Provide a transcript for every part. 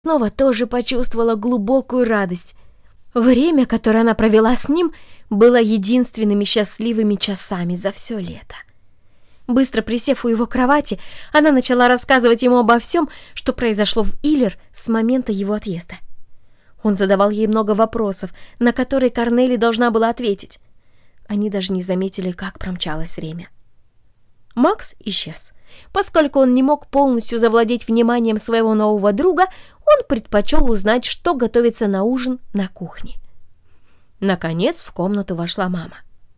снова тоже почувствовала глубокую радость. Время, которое она провела с ним, было единственными счастливыми часами за все лето. Быстро присев у его кровати, она начала рассказывать ему обо всем, что произошло в Иллер с момента его отъезда. Он задавал ей много вопросов, на которые Корнели должна была ответить. Они даже не заметили, как промчалось время. Макс исчез. Поскольку он не мог полностью завладеть вниманием своего нового друга, он предпочел узнать, что готовится на ужин на кухне. Наконец в комнату вошла мама.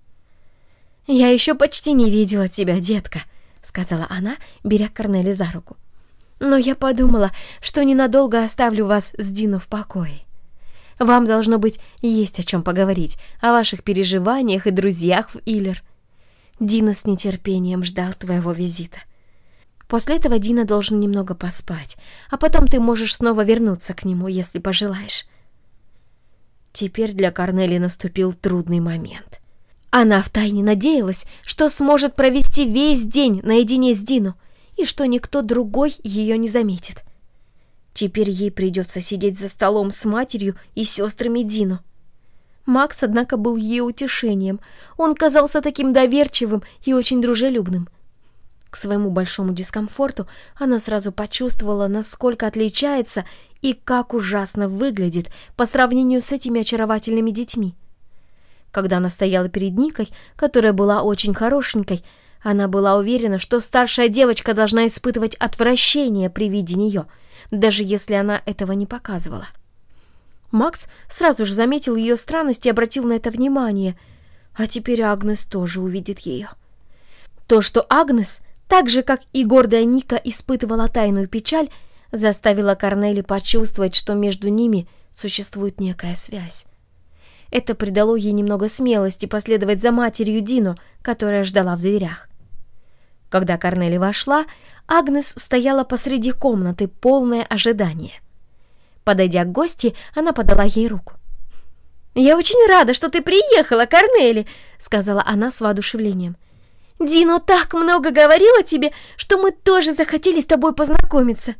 «Я еще почти не видела тебя, детка», — сказала она, беря Корнели за руку. «Но я подумала, что ненадолго оставлю вас с Дино в покое. Вам, должно быть, есть о чем поговорить, о ваших переживаниях и друзьях в Иллер. Дино с нетерпением ждал твоего визита. После этого Дино должен немного поспать, а потом ты можешь снова вернуться к нему, если пожелаешь». Теперь для Корнели наступил трудный момент. Она втайне надеялась, что сможет провести весь день наедине с Дино, и что никто другой ее не заметит. Теперь ей придется сидеть за столом с матерью и сестрами Дино. Макс, однако, был ее утешением. Он казался таким доверчивым и очень дружелюбным. К своему большому дискомфорту она сразу почувствовала, насколько отличается и как ужасно выглядит по сравнению с этими очаровательными детьми. Когда она стояла перед Никой, которая была очень хорошенькой, она была уверена, что старшая девочка должна испытывать отвращение при виде нее, даже если она этого не показывала. Макс сразу же заметил ее странность и обратил на это внимание, а теперь Агнес тоже увидит ее. То, что Агнес, так же, как и гордая Ника, испытывала тайную печаль, заставило Корнели почувствовать, что между ними существует некая связь. Это придало ей немного смелости последовать за матерью Дино, которая ждала в дверях. Когда Корнели вошла, Агнес стояла посреди комнаты, полное ожидание. Подойдя к гостье, она подала ей руку. «Я очень рада, что ты приехала, Корнели», — сказала она с воодушевлением. «Дино так много говорил о тебе, что мы тоже захотели с тобой познакомиться».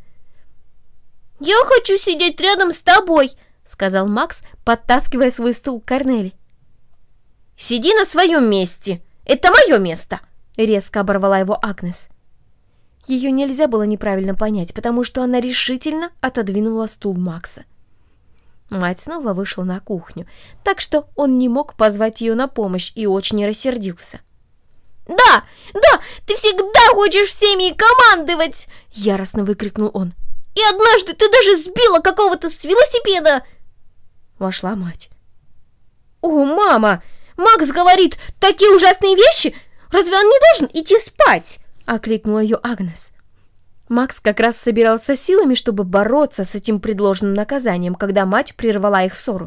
«Я хочу сидеть рядом с тобой», — сказал Макс, подтаскивая свой стул к Корнели. «Сиди на своем месте. Это мое место», — резко оборвала его Агнес. Ее нельзя было неправильно понять, потому что она решительно отодвинула стул Макса. Мать снова вышла на кухню, так что он не мог позвать ее на помощь и очень рассердился. «Да, ты всегда хочешь всеми командовать!» — яростно выкрикнул он. «И однажды ты даже сбила какого-то с велосипеда!» Вошла мать. «О, мама! Макс говорит такие ужасные вещи! Разве он не должен идти спать?» — окликнула ее Агнес. Макс как раз собирался силами, чтобы бороться с этим предложенным наказанием, когда мать прервала их ссору.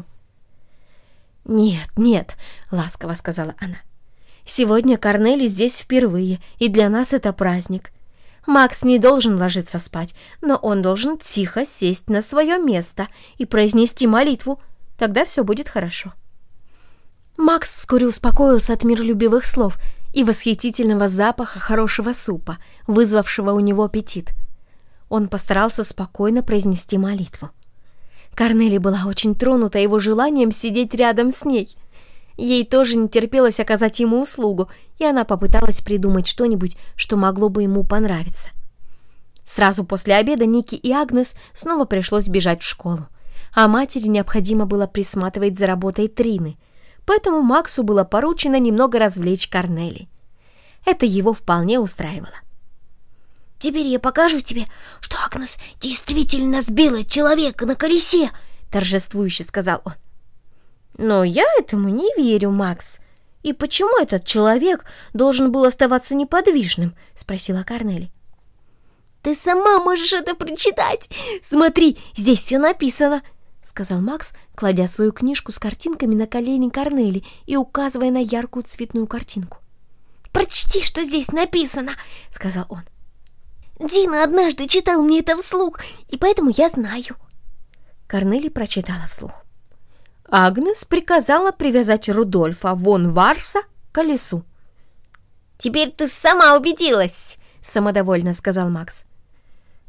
«Нет», — ласково сказала она. «Сегодня Корнели здесь впервые, и для нас это праздник. Макс не должен ложиться спать, но он должен тихо сесть на свое место и произнести молитву. Тогда все будет хорошо». Макс вскоре успокоился от миролюбивых слов и восхитительного запаха хорошего супа, вызвавшего у него аппетит. Он постарался спокойно произнести молитву. Корнели была очень тронута его желанием сидеть рядом с ней. Ей тоже не терпелось оказать ему услугу, и она попыталась придумать что-нибудь, что могло бы ему понравиться. Сразу после обеда Нике и Агнес снова пришлось бежать в школу, а матери необходимо было присматривать за работой Трины, поэтому Максу было поручено немного развлечь Корнели. Это его вполне устраивало. «Теперь я покажу тебе, что Агнес действительно сбила человека на колесе», — торжествующе сказал он. «Но я этому не верю, Макс. И почему этот человек должен был оставаться неподвижным?» — спросила Корнели. «Ты сама можешь это прочитать. Смотри, здесь все написано», — сказал Макс, кладя свою книжку с картинками на колени Корнели и указывая на яркую цветную картинку. «Прочти, что здесь написано», — сказал он. «Дино однажды читал мне это вслух, и поэтому я знаю». Корнели прочитала вслух. Агнес приказала привязать Рудольфа фон Варса к колесу. «Теперь ты сама убедилась», — самодовольно сказал Макс.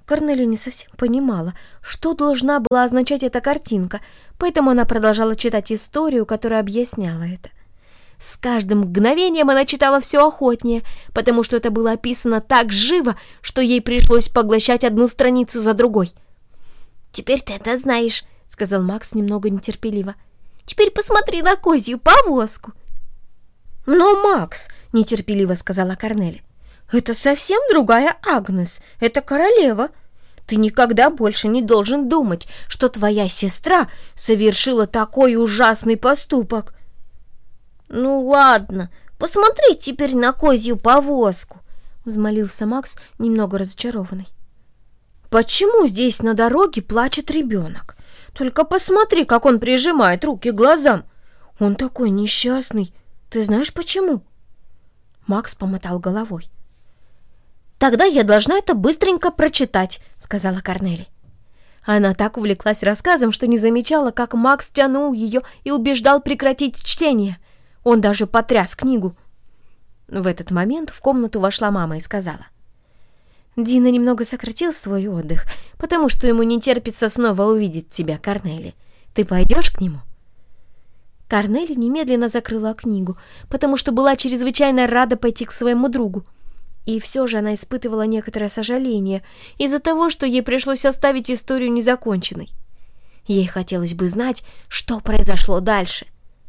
Корнелия не совсем понимала, что должна была означать эта картинка, поэтому она продолжала читать историю, которая объясняла это. С каждым мгновением она читала все охотнее, потому что это было описано так живо, что ей пришлось поглощать одну страницу за другой. «Теперь ты это знаешь», — сказал Макс немного нетерпеливо. «Теперь посмотри на козью повозку». «Но, Макс», — нетерпеливо сказала Корнелия, — «это совсем другая Агнес, это королева. Ты никогда больше не должен думать, что твоя сестра совершила такой ужасный поступок». «Ну ладно, посмотри теперь на козью повозку», — взмолился Макс, немного разочарованный. «Почему здесь на дороге плачет ребенок? Только посмотри, как он прижимает руки к глазам. Он такой несчастный. Ты знаешь почему?» Макс помотал головой. «Тогда я должна это быстренько прочитать», — сказала Корнелия. Она так увлеклась рассказом, что не замечала, как Макс тянул ее и убеждал прекратить чтение. Он даже потряс книгу. В этот момент в комнату вошла мама и сказала: «Дина немного сократил свой отдых, потому что ему не терпится снова увидеть тебя, Корнелия. Ты пойдешь к нему?» Корнелия немедленно закрыла книгу, потому что была чрезвычайно рада пойти к своему другу. И все же она испытывала некоторое сожаление из-за того, что ей пришлось оставить историю незаконченной. Ей хотелось бы знать, что произошло дальше.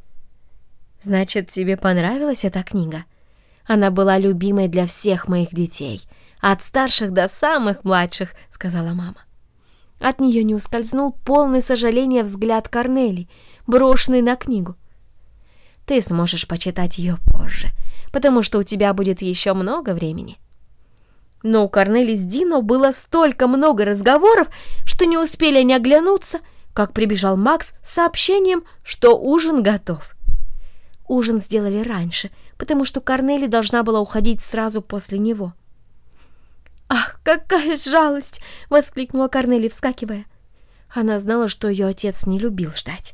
«Значит, тебе понравилась эта книга? Она была любимой для всех моих детей, от старших до самых младших», — сказала мама. От нее не ускользнул полный сожаления взгляд Корнелии, брошенный на книгу. «Ты сможешь почитать ее позже, потому что у тебя будет еще много времени». Но у Корнелии с Дино было столько много разговоров, что не успели они оглянуться, как прибежал Макс с сообщением, что ужин готов. Ужин сделали раньше, потому что Корнелия должна была уходить сразу после него. «Ах, какая жалость!» — воскликнула Корнелия, вскакивая. Она знала, что ее отец не любил ждать.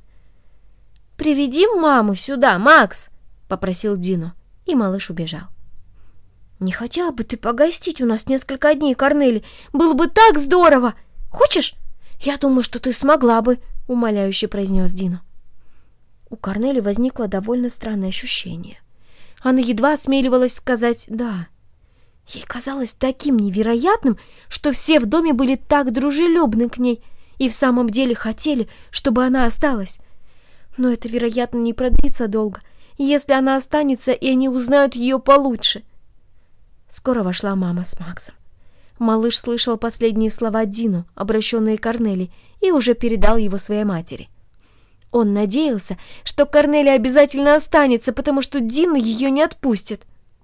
«Приведи маму сюда, Макс!» — попросил Дино, и малыш убежал. «Не хотела бы ты погостить у нас несколько дней, Корнелия? Было бы так здорово! Хочешь? Я думаю, что ты смогла бы!» — умоляюще произнес Дино. У Корнелии возникло довольно странное ощущение. Она едва осмеливалась сказать «да». Ей казалось таким невероятным, что все в доме были так дружелюбны к ней и в самом деле хотели, чтобы она осталась. Но это, вероятно, не продлится долго, если она останется, и они узнают ее получше. Скоро вошла мама с Максом. Малыш слышал последние слова Дину, обращенные к Корнелии, и уже передал его своей матери. Он надеялся, что Корнелия обязательно останется, потому что Дина ее не отпустит.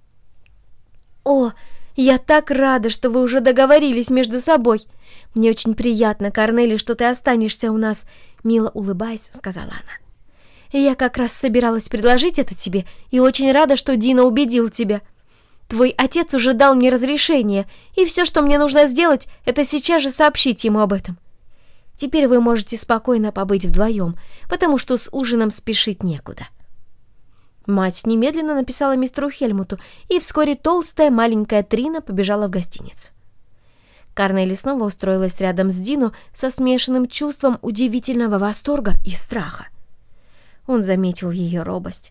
«О, я так рада, что вы уже договорились между собой. Мне очень приятно, Корнелия, что ты останешься у нас», — мило улыбаясь, сказала она. «Я как раз собиралась предложить это тебе, и очень рада, что Дина убедил тебя. Твой отец уже дал мне разрешение, и все, что мне нужно сделать, это сейчас же сообщить ему об этом. Теперь вы можете спокойно побыть вдвоем, потому что с ужином спешить некуда». Мать немедленно написала мистеру Хельмуту, и вскоре толстая маленькая Трина побежала в гостиницу. Корнелия снова устроилась рядом с Дино со смешанным чувством удивительного восторга и страха. Он заметил ее робость.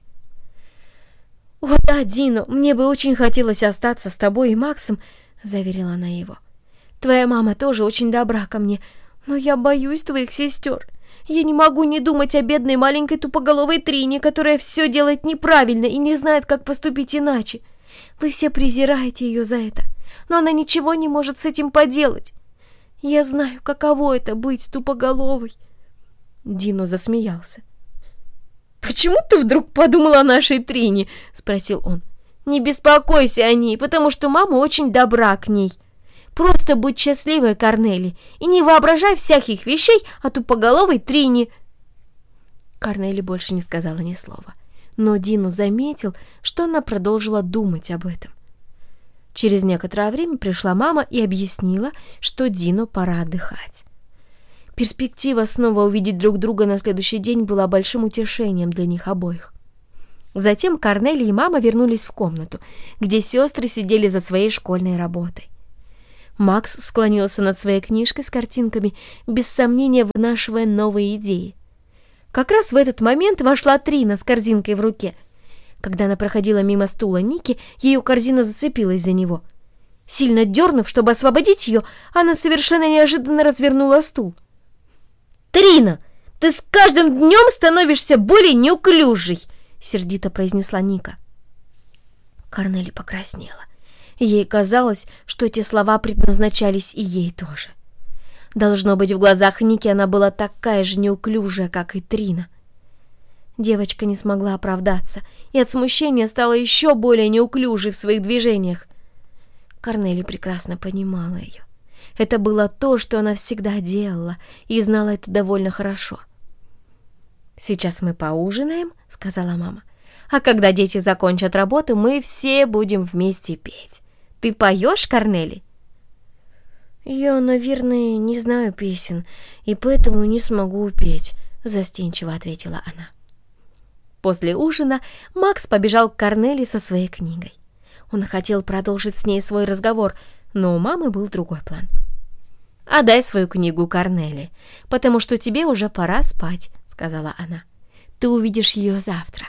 «О да, Дино, мне бы очень хотелось остаться с тобой и Максом», — заверила она его. «Твоя мама тоже очень добра ко мне, но я боюсь твоих сестер. Я не могу не думать о бедной маленькой тупоголовой Трине, которая все делает неправильно и не знает, как поступить иначе. Вы все презираете ее за это, но она ничего не может с этим поделать. Я знаю, каково это быть тупоголовой». Дино засмеялся. «Почему ты вдруг подумала о нашей Трине?» — спросил он. «Не беспокойся о ней, потому что мама очень добра к ней. Просто будь счастливой, Корнелия, и не воображай всяких вещей о тупоголовой Трине». Корнелия больше не сказала ни слова, но Дино заметил, что она продолжила думать об этом. Через некоторое время пришла мама и объяснила, что Дино пора отдыхать. Перспектива снова увидеть друг друга на следующий день была большим утешением для них обоих. Затем Корнелия и мама вернулись в комнату, где сестры сидели за своей школьной работой. Макс склонился над своей книжкой с картинками, без сомнения вынашивая новые идеи. Как раз в этот момент вошла Трина с корзинкой в руке. Когда она проходила мимо стула Ники, ее корзина зацепилась за него. Сильно дернув, чтобы освободить ее, она совершенно неожиданно развернула стул. «Трина, ты с каждым днем становишься более неуклюжей!» — сердито произнесла Ника. Корнели покраснела. Ей казалось, что эти слова предназначались и ей тоже. Должно быть, в глазах Ники она была такая же неуклюжая, как и Трина. Девочка не смогла оправдаться и от смущения стала еще более неуклюжей в своих движениях. Корнели прекрасно понимала ее. Это было то, что она всегда делала, и знала это довольно хорошо. «Сейчас мы поужинаем», — сказала мама. «А когда дети закончат работу, мы все будем вместе петь. Ты поешь, Корнели?» «Я, наверное, не знаю песен, и поэтому не смогу петь», — застенчиво ответила она. После ужина Макс побежал к Корнели со своей книгой. Он хотел продолжить с ней свой разговор, но у мамы был другой план. «Отдай свою книгу Корнели, потому что тебе уже пора спать», — сказала она. «Ты увидишь ее завтра».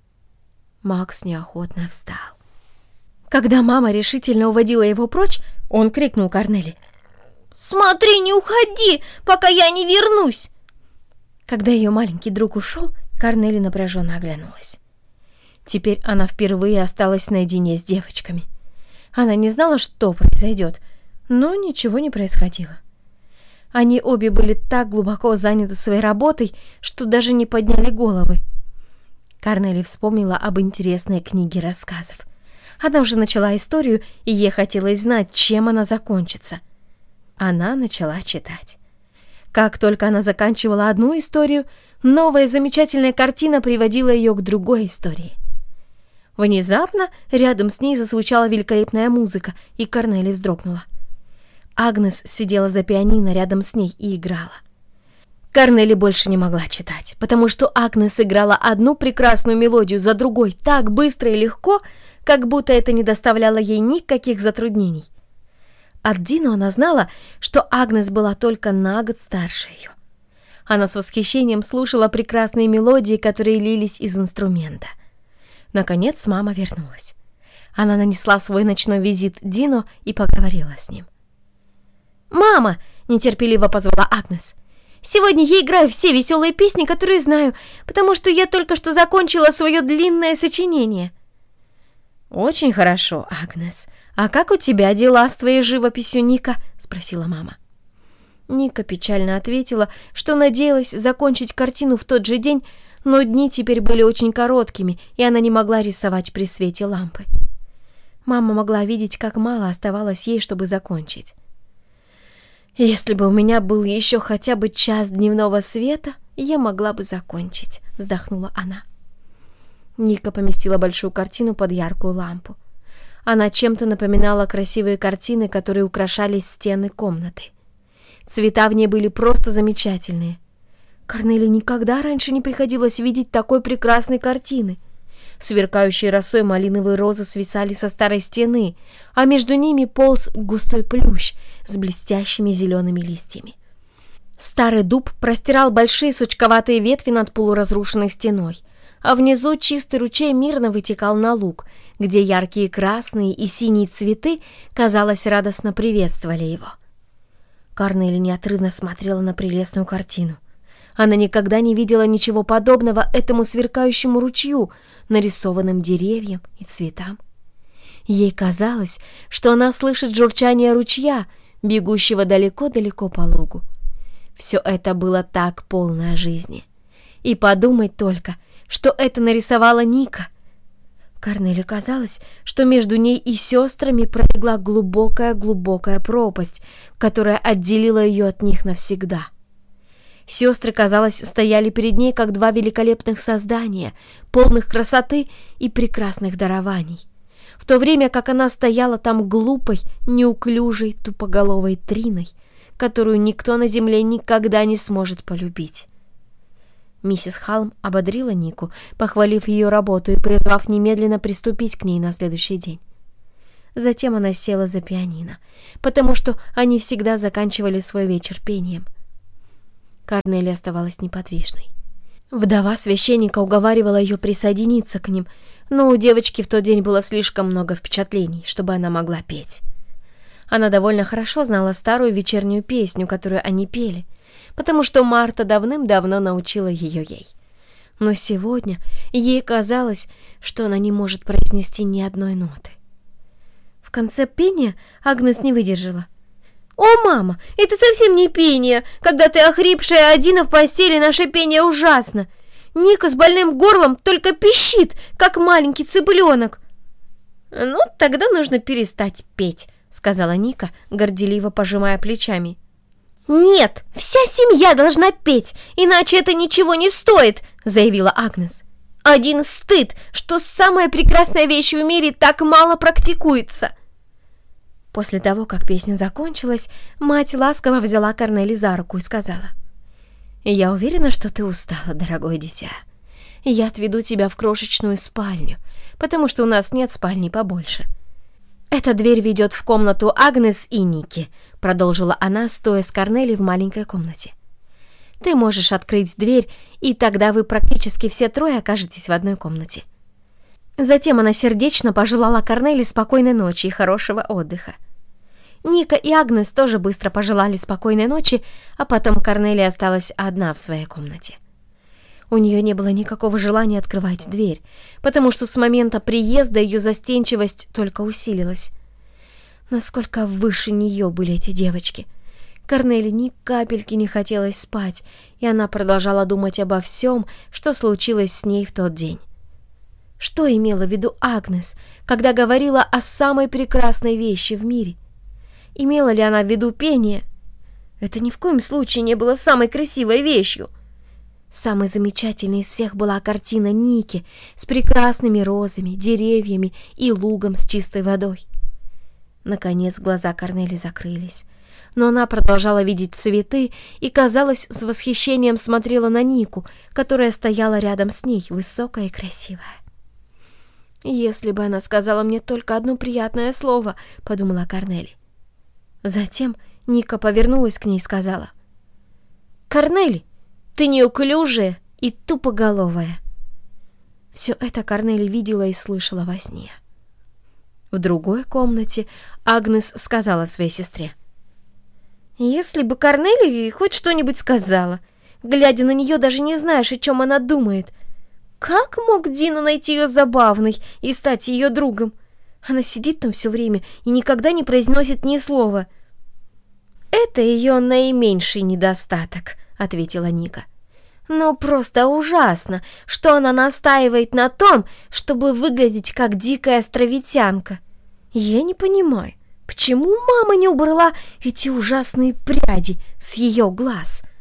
Макс неохотно встал. Когда мама решительно уводила его прочь, он крикнул Корнели: «Смотри, не уходи, пока я не вернусь!» Когда ее маленький друг ушел, Корнели напряженно оглянулась. Теперь она впервые осталась наедине с девочками. Она не знала, что произойдет, но ничего не происходило. Они обе были так глубоко заняты своей работой, что даже не подняли головы. Корнели вспомнила об интересной книге рассказов. Она уже начала историю, и ей хотелось знать, чем она закончится. Она начала читать. Как только она заканчивала одну историю, новая замечательная картина приводила ее к другой истории. Внезапно рядом с ней зазвучала великолепная музыка, и Корнели вздрогнула. Агнес сидела за пианино рядом с ней и играла. Корнели больше не могла читать, потому что Агнес играла одну прекрасную мелодию за другой так быстро и легко, как будто это не доставляло ей никаких затруднений. От Дино она знала, что Агнес была только на год старше ее. Она с восхищением слушала прекрасные мелодии, которые лились из инструмента. Наконец мама вернулась. Она нанесла свой ночной визит Дино и поговорила с ним. «Мама!» — нетерпеливо позвала Агнес. «Сегодня я играю все веселые песни, которые знаю, потому что я только что закончила свое длинное сочинение». «Очень хорошо, Агнес. А как у тебя дела с твоей живописью, Ника?» — спросила мама. Ника печально ответила, что надеялась закончить картину в тот же день, но дни теперь были очень короткими, и она не могла рисовать при свете лампы. Мама могла видеть, как мало оставалось ей, чтобы закончить. «Если бы у меня был еще хотя бы час дневного света, я могла бы закончить», — вздохнула она. Ника поместила большую картину под яркую лампу. Она чем-то напоминала красивые картины, которые украшали стены комнаты. Цвета в ней были просто замечательные. Корнели никогда раньше не приходилось видеть такой прекрасной картины. Сверкающие росой малиновые розы свисали со старой стены, а между ними полз густой плющ с блестящими зелеными листьями. Старый дуб простирал большие сучковатые ветви над полуразрушенной стеной, а внизу чистый ручей мирно вытекал на луг, где яркие красные и синие цветы, казалось, радостно приветствовали его. Корнели неотрывно смотрела на прелестную картину. Она никогда не видела ничего подобного этому сверкающему ручью, нарисованным деревьям и цветам. Ей казалось, что она слышит журчание ручья, бегущего далеко-далеко по лугу. Все это было так полно жизни. И подумать только, что это нарисовала Ника. Корнели казалось, что между ней и сестрами пролегла глубокая-глубокая пропасть, которая отделила ее от них навсегда. Сестры, казалось, стояли перед ней, как два великолепных создания, полных красоты и прекрасных дарований, в то время как она стояла там глупой, неуклюжей, тупоголовой Триной, которую никто на земле никогда не сможет полюбить. Миссис Халм ободрила Нику, похвалив ее работу и призвав немедленно приступить к ней на следующий день. Затем она села за пианино, потому что они всегда заканчивали свой вечер пением. Корнели оставалась неподвижной. Вдова священника уговаривала ее присоединиться к ним, но у девочки в тот день было слишком много впечатлений, чтобы она могла петь. Она довольно хорошо знала старую вечернюю песню, которую они пели, потому что Марта давным-давно научила ее ей. Но сегодня ей казалось, что она не может произнести ни одной ноты. В конце пения Агнес не выдержала. «О, мама, это совсем не пение! Когда ты охрипшая один в постели, наше пение ужасно! Ника с больным горлом только пищит, как маленький цыпленок!» «Ну, тогда нужно перестать петь», — сказала Ника, горделиво пожимая плечами. «Нет, вся семья должна петь, иначе это ничего не стоит», — заявила Агнес. «Один стыд, что самая прекрасная вещь в мире так мало практикуется». После того, как песня закончилась, мать ласково взяла Корнели за руку и сказала: «Я уверена, что ты устала, дорогое дитя. Я отведу тебя в крошечную спальню, потому что у нас нет спальни побольше. Эта дверь ведет в комнату Агнес и Ники», — продолжила она, стоя с Корнели в маленькой комнате. «Ты можешь открыть дверь, и тогда вы практически все трое окажетесь в одной комнате». Затем она сердечно пожелала Корнели спокойной ночи и хорошего отдыха. Ника и Агнес тоже быстро пожелали спокойной ночи, а потом Корнели осталась одна в своей комнате. У нее не было никакого желания открывать дверь, потому что с момента приезда ее застенчивость только усилилась. Насколько выше нее были эти девочки. Корнели ни капельки не хотелось спать, и она продолжала думать обо всем, что случилось с ней в тот день. Что имела в виду Агнес, когда говорила о самой прекрасной вещи в мире? Имела ли она в виду пение? Это ни в коем случае не было самой красивой вещью. Самой замечательной из всех была картина Ники с прекрасными розами, деревьями и лугом с чистой водой. Наконец глаза Корнели закрылись, но она продолжала видеть цветы и, казалось, с восхищением смотрела на Нику, которая стояла рядом с ней, высокая и красивая. «Если бы она сказала мне только одно приятное слово», — подумала Корнели. Затем Ника повернулась к ней и сказала: «Корнели, ты неуклюжая и тупоголовая». Все это Корнели видела и слышала во сне. В другой комнате Агнес сказала своей сестре: «Если бы Корнели хоть что-нибудь сказала, глядя на нее, даже не знаешь, о чем она думает. Как мог Дину найти ее забавной и стать ее другом? Она сидит там все время и никогда не произносит ни слова». «Это ее наименьший недостаток», — ответила Ника. «Но просто ужасно, что она настаивает на том, чтобы выглядеть как дикая островитянка. Я не понимаю, почему мама не убрала эти ужасные пряди с ее глаз?»